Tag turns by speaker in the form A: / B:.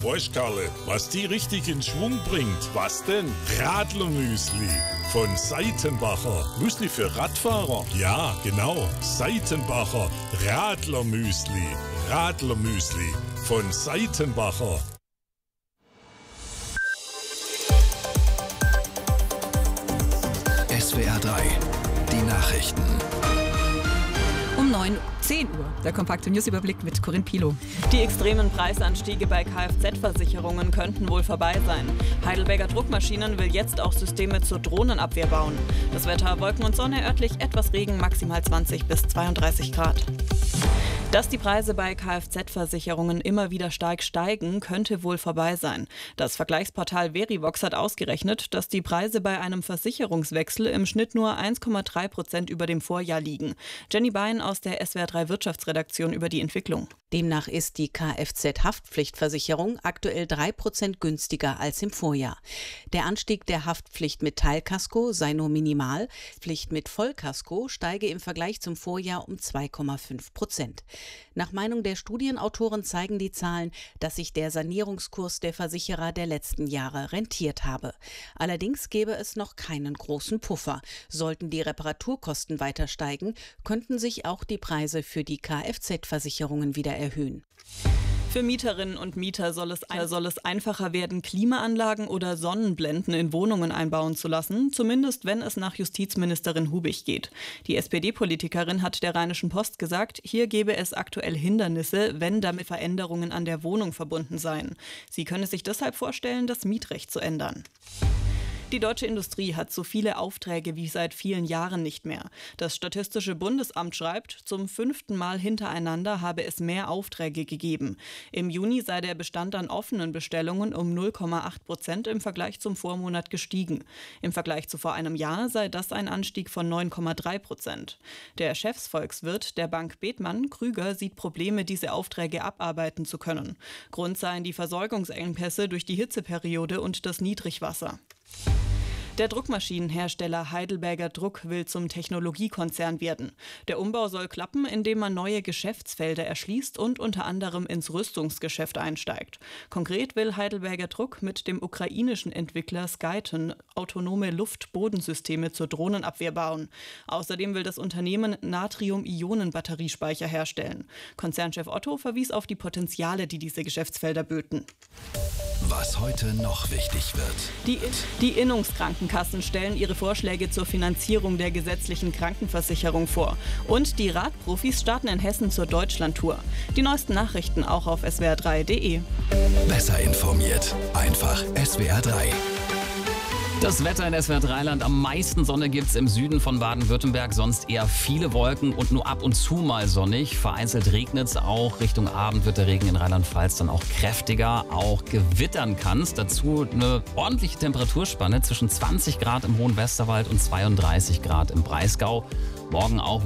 A: Weißt Karle, was die richtig in Schwung bringt? Was denn? Radlermüsli von Seitenbacher. Müsli für Radfahrer? Ja, genau. Seitenbacher Radlermüsli. Radlermüsli von Seitenbacher.
B: SWR 3, die Nachrichten.
C: Um 10 Uhr, der kompakte Newsüberblick mit Corinne Pilow.
D: Die extremen Preisanstiege bei Kfz-Versicherungen könnten wohl vorbei sein. Heidelberger Druckmaschinen will jetzt auch Systeme zur Drohnenabwehr bauen. Das Wetter: Wolken und Sonne, örtlich etwas Regen, maximal 20 bis 32 Grad. Dass die Preise bei Kfz-Versicherungen immer wieder stark steigen, könnte wohl vorbei sein. Das Vergleichsportal Verivox hat ausgerechnet, dass die Preise bei einem Versicherungswechsel im Schnitt nur 1,3% über dem Vorjahr liegen. Jenny Bein aus der SWR 3 Wirtschaftsredaktion über die Entwicklung.
E: Demnach ist die Kfz-Haftpflichtversicherung aktuell 3% günstiger als im Vorjahr. Der Anstieg der Haftpflicht mit Teilkasko sei nur minimal, Pflicht mit Vollkasko steige im Vergleich zum Vorjahr um 2,5%. Nach Meinung der Studienautoren zeigen die Zahlen, dass sich der Sanierungskurs der Versicherer der letzten Jahre rentiert habe. Allerdings gäbe es noch keinen großen Puffer. Sollten die Reparaturkosten weiter steigen, könnten sich auch die Preise für die Kfz-Versicherungen wieder erhöhen.
D: Für Mieterinnen und Mieter soll es einfacher werden, Klimaanlagen oder Sonnenblenden in Wohnungen einbauen zu lassen, zumindest wenn es nach Justizministerin Hubig geht. Die SPD-Politikerin hat der Rheinischen Post gesagt, hier gebe es aktuell Hindernisse, wenn damit Veränderungen an der Wohnung verbunden seien. Sie könne sich deshalb vorstellen, das Mietrecht zu ändern. Die deutsche Industrie hat so viele Aufträge wie seit vielen Jahren nicht mehr. Das Statistische Bundesamt schreibt, zum 5. Mal hintereinander habe es mehr Aufträge gegeben. Im Juni sei der Bestand an offenen Bestellungen um 0,8% im Vergleich zum Vormonat gestiegen. Im Vergleich zu vor einem Jahr sei das ein Anstieg von 9,3%. Der Chefsvolkswirt der Bank Bethmann, Krüger, sieht Probleme, diese Aufträge abarbeiten zu können. Grund seien die Versorgungsengpässe durch die Hitzeperiode und das Niedrigwasser. Der Druckmaschinenhersteller Heidelberger Druck will zum Technologiekonzern werden. Der Umbau soll klappen, indem man neue Geschäftsfelder erschließt und unter anderem ins Rüstungsgeschäft einsteigt. Konkret will Heidelberger Druck mit dem ukrainischen Entwickler Skyton autonome Luft-Bodensysteme zur Drohnenabwehr bauen. Außerdem will das Unternehmen Natrium-Ionen-Batteriespeicher herstellen. Konzernchef Otto verwies auf die Potenziale, die diese Geschäftsfelder böten.
B: Was heute noch wichtig wird.
D: Die Innungskrankenkassen stellen ihre Vorschläge zur Finanzierung der gesetzlichen Krankenversicherung vor. Und die Radprofis starten in Hessen zur Deutschlandtour. Die neuesten Nachrichten auch auf swr3.de.
B: Besser informiert. Einfach SWR 3.
F: Das Wetter in SWR 3-Land: am meisten Sonne gibt's im Süden von Baden-Württemberg, sonst eher viele Wolken und nur ab und zu mal sonnig. Vereinzelt regnet's auch. Richtung Abend wird der Regen in Rheinland-Pfalz dann auch kräftiger. Auch gewittern kann's. Dazu eine ordentliche Temperaturspanne zwischen 20 Grad im Hohen Westerwald und 32 Grad im Breisgau. Morgen auch